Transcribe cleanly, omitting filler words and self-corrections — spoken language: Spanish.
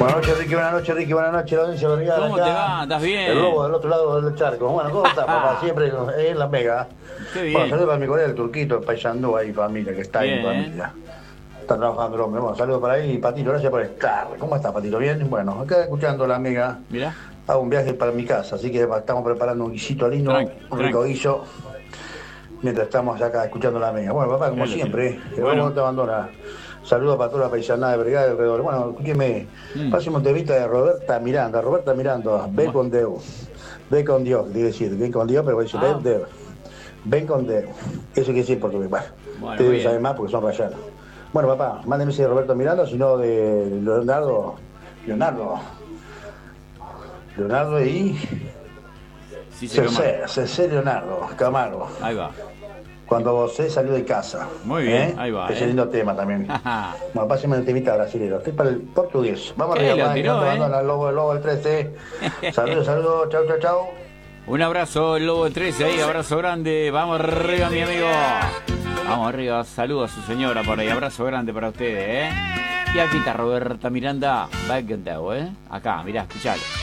Buenas noches, Ricky, buenas noches, Ricky, buenas noches, la audiencia Vergara. ¿Cómo te va? ¿Estás bien? El lobo del otro lado del charco. Bueno, ¿cómo estás, papá? Siempre en la mega. Qué bien. Bueno, saludos para mi colega el Turquito, el paisandú ahí, familia, que está ahí en familia. Está trabajando el hombre. Bueno, saludos para ahí. Patito, gracias por estar. ¿Cómo estás, Patito? ¿Bien? Bueno, acá escuchando la mega. Mirá. Hago un viaje para mi casa, así que estamos preparando un guisito lindo, un rico guiso, mientras estamos acá escuchando la mega. Bueno, papá, como siempre, el lobo no te abandona. Saludos para toda la paisanada de Brigada del alrededor. Bueno, escúcheme, próximo entrevista de Roberta Miranda, ve con Dios, ve con Dios, quiere decir, ven con Dios, pero voy a decir, ven con Dios. Eso quiere decir portugués. Bueno, ustedes saben más porque son rayanos. Bueno, papá, mándenme ese de Roberto Miranda, sino de Leonardo y Cecé Leonardo Camargo. Ahí va. Cuando José salió de casa. Muy bien, ahí va. Ese lindo tema también. Bueno, páseme el temita brasilero. Estoy para el portugués. Vamos arriba, el lobo del 13. Saludos, chau. Un abrazo, el lobo del 13 ahí, abrazo grande. Vamos arriba, mi amigo. Vamos arriba, saludos a su señora por ahí. Abrazo grande para ustedes, Y aquí está Roberta Miranda, Acá, mirá, escuchalo.